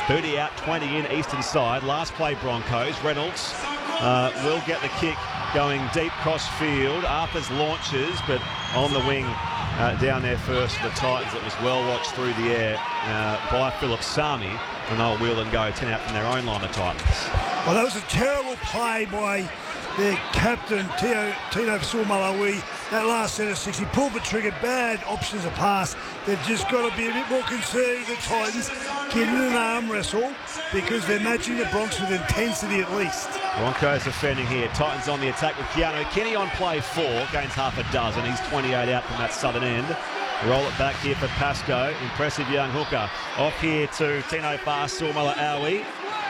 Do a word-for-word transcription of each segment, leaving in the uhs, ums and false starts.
thirty out, twenty in, eastern side. Last play Broncos. Reynolds uh, will get the kick going deep cross field. Arthurs launches, but on the wing uh, down there first for the Titans. It was well watched through the air uh, by Philip Sami, and they'll wheel and go ten out from their own line, the Titans. Well, that was a terrible play by their captain, Tino, Tino Fa'asuamaleaui. That last set of six, he pulled the trigger. Bad options of pass. They've just got to be a bit more conservative, the Titans, get in an arm wrestle, because they're matching the Bronx with intensity at least. Broncos defending here. Titans on the attack with Keanu Kenny on play four, gains half a dozen. He's twenty-eight out from that southern end. Roll it back here for Pascoe. Impressive young hooker. Off here to Tino Fa'asuamaleaui.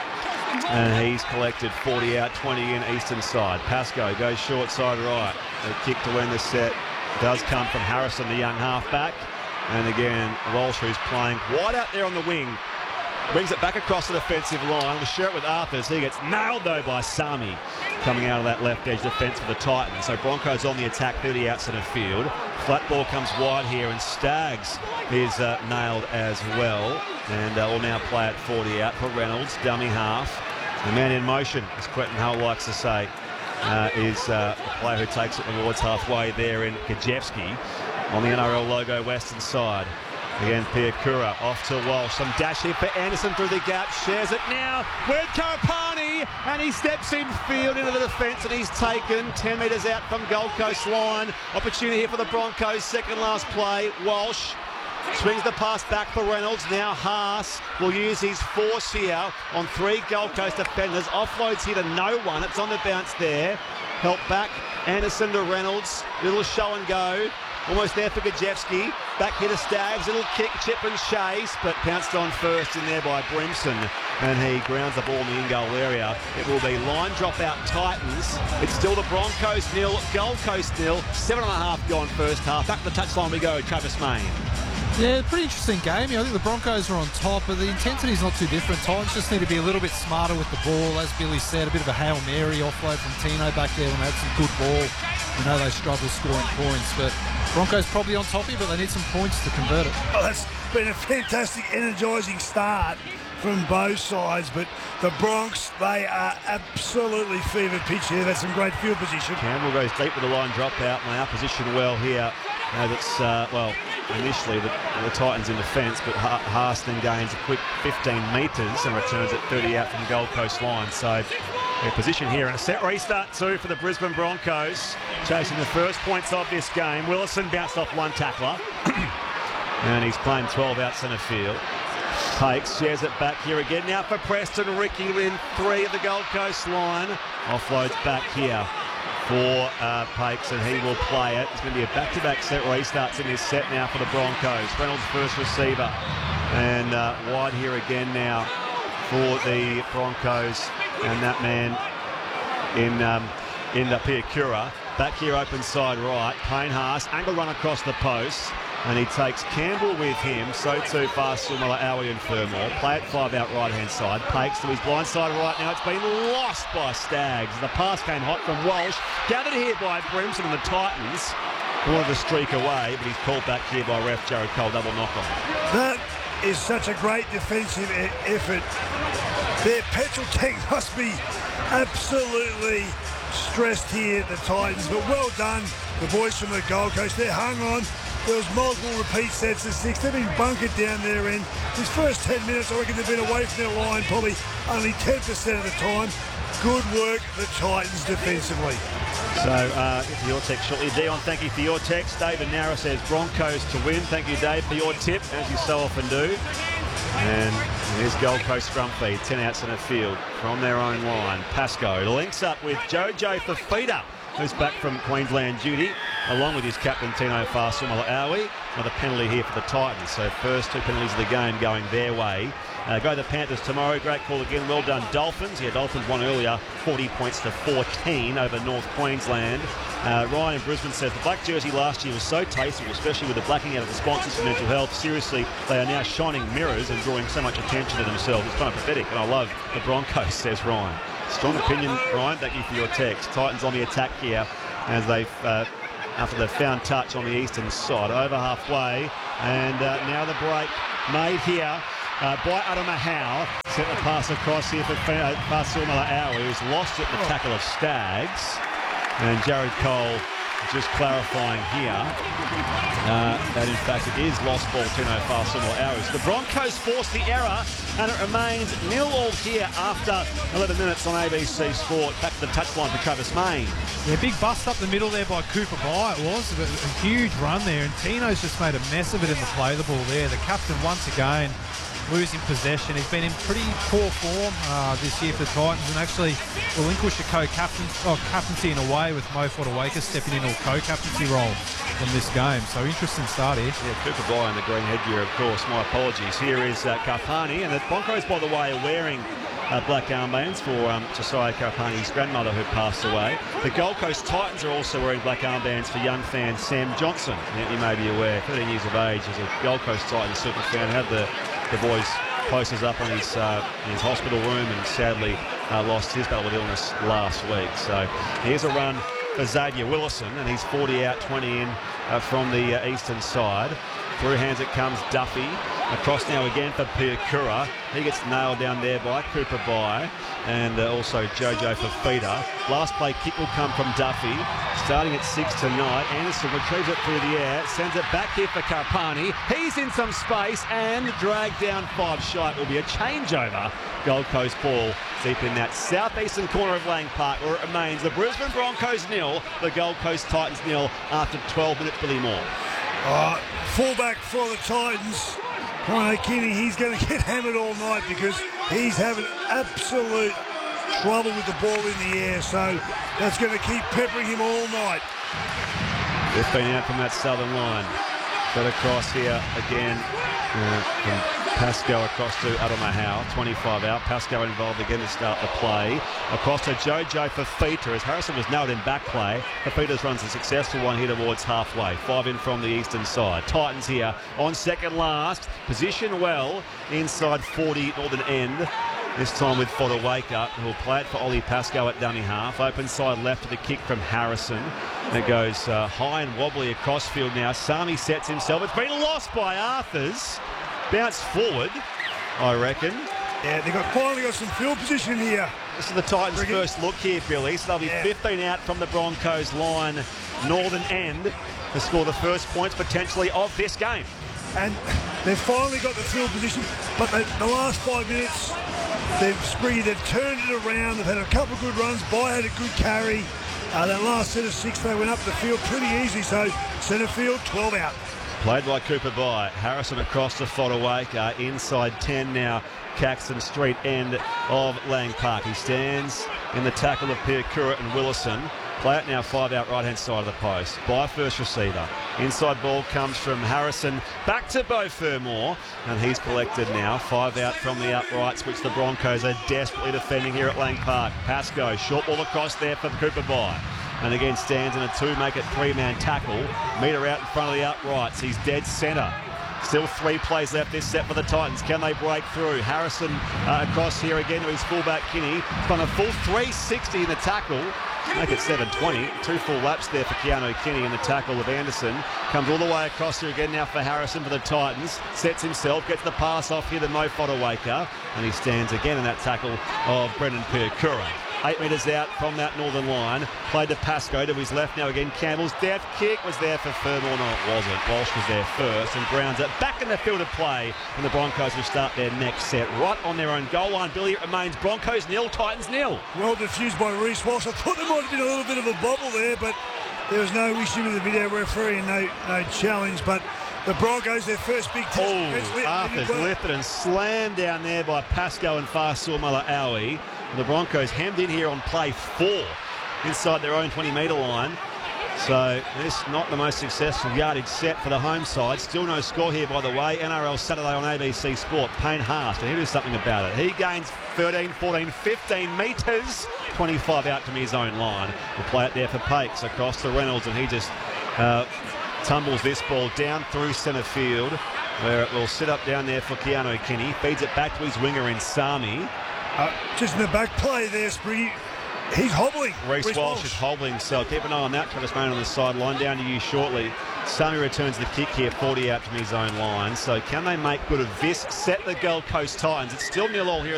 And he's collected forty out, twenty in, eastern side. Pascoe goes short side right. The kick to win the set does come from Harrison, the young halfback. And again, Walsh, who's playing wide out there on the wing, brings it back across the defensive line. We'll share it with Arthurs. He gets nailed, though, by Sami coming out of that left edge defence for the Titans. So Broncos on the attack, thirty out centre field. Flat ball comes wide here, and Staggs is uh, nailed as well. And uh, will now play at forty out for Reynolds, dummy half. The man in motion, as Quentin Hull likes to say, uh, is uh, a player who takes it towards halfway there in Gajewski on the N R L logo western side. Again, Piakura off to Walsh. Some dash here for Anderson through the gap. Shares it now with Karapani, and he steps in field into the defence, and he's taken ten metres out from Gold Coast line. Opportunity here for the Broncos. Second last play. Walsh swings the pass back for Reynolds. Now Haas will use his force here on three Gold Coast defenders. Offloads here to no one. It's on the bounce there. Help back. Anderson to Reynolds. Little show and go. Almost there for Gajewski. Back here to Staggs. Little kick, chip and chase, but pounced on first in there by Brimson. And he grounds the ball in the in-goal area. It will be line drop out Titans. It's still the Broncos nil, Gold Coast nil. Seven and a half gone first half. Back to the touchline we go, Travis Main. Yeah, pretty interesting game. I think the Broncos are on top, but the intensity is not too different. Titans just need to be a little bit smarter with the ball. As Billy said, a bit of a Hail Mary offload from Tino back there when they had some good ball. We know they struggle scoring points, but Broncos probably on top here, but they need some points to convert it. Oh, that's been a fantastic, energising start from both sides, but the Bronx, they are absolutely fever pitch here. That's some great field position. Campbell goes deep with the line drop out, and they are positioned well here. Now that's, uh, well, initially the, the Titans in defence, but ha Haas then gains a quick fifteen metres and returns it thirty out from the Gold Coast line. So their position here, and a set restart too for the Brisbane Broncos, chasing the first points of this game. Willison bounced off one tackler, and he's playing twelve out centre field. Pakes shares it back here again now for Preston. Ricky in three at the Gold Coast line. Offloads back here for uh, Pakes, and he will play it. It's going to be a back-to-back set restarts in this set now for the Broncos. Reynolds first receiver, and uh, wide here again now for the Broncos, and that man in um, in the Piakura. Back here open side right. Payne Haas, angle run across the post, and he takes Campbell with him. So too Fa'asuamaleaui and Fermor. Play it five out right hand side. Pakes to his blind side right now. It's been lost by Staggs. The pass came hot from Walsh. Gathered here by Brimson and the Titans. Wanted to streak away, but he's called back here by ref Jared Cole. Double knock on. That is such a great defensive e effort. Their petrol tank must be absolutely stressed here, the Titans, but well done, the boys from the Gold Coast. They're hung on. There was multiple repeat sets of six. They've been bunkered down their end. These first ten minutes, I reckon they've been away from their line probably only ten percent of the time. Good work, the Titans defensively. So, uh, for your text shortly. Dion, thank you for your text. David Nara says Broncos to win. Thank you, Dave, for your tip, as you so often do. And here's Gold Coast scrum feed, ten out centre field from their own line. Pascoe links up with Jojo Fafita, who's back from Queensland duty, along with his captain Tino Fa'asuamaleaui. Another penalty here for the Titans. So first two penalties of the game going their way. Uh, go the Panthers tomorrow. Great call again. Well done, Dolphins. Yeah, Dolphins won earlier, forty points to fourteen over North Queensland. Uh, Ryan in Brisbane says the black jersey last year was so tasteful, especially with the blacking out of the sponsors for mental health. Seriously, they are now shining mirrors and drawing so much attention to themselves. It's kind of pathetic, and I love the Broncos, says Ryan. Strong opinion, Ryan. Thank you for your text. Titans on the attack here as they've, uh, after they've found touch on the eastern side. Over halfway, and uh, now the break made here uh, by Adama Howe. Set the pass across here for uh, Fa'asuamaleaui, who's lost it in the tackle of Staggs. And Jared Cole just clarifying here uh, that in fact it is lost ball Tino Fa'asuamaleaui. So the Broncos force the error and it remains nil all here after eleven minutes on A B C Sport. Back to the touchline for Travis Main. Yeah, big bust up the middle there by Cooper Bye it was. A, a huge run there, and Tino's just made a mess of it in the play the ball there. The captain once again losing possession. He's been in pretty poor form uh, this year for the Titans, and actually relinquished a co-captain, oh, captaincy in a way with Mo Fotuaika stepping into a co-captaincy role from this game. So interesting start here. Yeah, Cooper Bye in the green headgear, of course. My apologies. Here is uh, Karpani, and the Broncos, by the way, are wearing uh, black armbands for um, Josiah Karpani's grandmother who passed away. The Gold Coast Titans are also wearing black armbands for young fan Sam Johnson. You, you may be aware, thirteen years of age, as a Gold Coast Titans super fan, had the The boys posters up on his uh, in his hospital room, and sadly uh, lost his battle with illness last week. So here's a run for Xavier Willison, and he's forty out, twenty in uh, from the uh, eastern side. Through hands it comes Duffy. Across now again for Piakura. He gets nailed down there by Cooper Bye and uh, also Jojo Fafita. Last play kick will come from Duffy. Starting at six tonight. Anderson retrieves it through the air. Sends it back here for Karpani. He's in some space and dragged down five shy. It will be a changeover. Gold Coast ball deep in that southeastern corner of Lang Park, where it remains the Brisbane Broncos nil, the Gold Coast Titans nil after twelve minutes. Billy Moore. Uh, fullback for the Titans, Ryan O'Kenny, he's going to get hammered all night because he's having absolute trouble with the ball in the air, so that's going to keep peppering him all night. They've been out from that southern line. Got across here again uh, from Pascoe across to Adama Howe, twenty-five out. Pascoe involved again to start the play. Across to Jojo Fafita as Harrison was nailed in back play. Fafita's runs a successful one here towards halfway. Five in from the eastern side. Titans here on second last. Position well inside forty northern end. This time with Fotuaika, who will play it for Ollie Pascoe at dummy half. Open side left to the kick from Harrison. And it goes uh, high and wobbly across field now. Sami sets himself. It's been lost by Arthurs. Bounce forward, I reckon. Yeah, they've got, finally got some field position here. This is the Titans' Bring first it. look here, Billy. So they'll be yeah. fifteen out from the Broncos line, northern end, to score the first points potentially of this game. And they've finally got the field position, but the, the last five minutes, they've Spriggy, they've turned it around. They've had a couple of good runs. Bye had a good carry. Uh, that last set of six, they went up the field pretty easy. So centre field, twelve out. Played by Cooper Bye. Harrison across to Fotuaika. Inside ten now. Caxton Street end of Lang Park. He stands in the tackle of Piakura and Willison. Play it now five out right hand side of the post. Bye first receiver. Inside ball comes from Harrison. Back to Beau Fermor. And he's collected now. Five out from the uprights, which the Broncos are desperately defending here at Lang Park. Pascoe. Short ball across there for Cooper Bye. And again stands in a two, make it three-man tackle. Meter out in front of the uprights. He's dead centre. Still three plays left this set for the Titans. Can they break through? Harrison uh, across here again to his fullback Kinney. Done a full three sixty in the tackle. Make it seven twenty. Two full laps there for Keanu Kinney in the tackle of Anderson. Comes all the way across here again now for Harrison for the Titans. Sets himself, gets the pass off here to Mo Fotuaika. And he stands again in that tackle of Brendan Piakura. Eight metres out from that northern line. Played to Pascoe to his left now again. Campbell's deft kick was there for Fermor. No, it wasn't. Walsh was there first and grounds it back in the field of play. And the Broncos will start their next set right on their own goal line. Billy, it remains Broncos nil, Titans nil. Well diffused by Reece Walsh. I thought there might have been a little bit of a bobble there, but there was no issue with the video referee and no, no challenge. But the Broncos, their first big test. Oh, Arthur's lifted and slammed down there by Pascoe and Fa'asuamaleaui. The Broncos hemmed in here on play four inside their own twenty metre line. So this not the most successful yardage set for the home side. Still no score here, by the way. N R L Saturday on A B C Sport. Payne Haas, and he'll do something about it. He gains thirteen, fourteen, fifteen metres. twenty-five out from his own line. We'll play it there for Pakes across to Reynolds, and he just uh, tumbles this ball down through centre field, where it will sit up down there for Keanu Kinney. Feeds it back to his winger in Sami. Uh, just in the back play there, Spriggy. He's hobbling. Reece Walsh, Walsh is hobbling, so keep an eye on that. Travis Main on the sideline. Down to you shortly. Sammy returns the kick here, forty out from his own line. So can they make good of this? Set the Gold Coast Titans. It's still nil all here.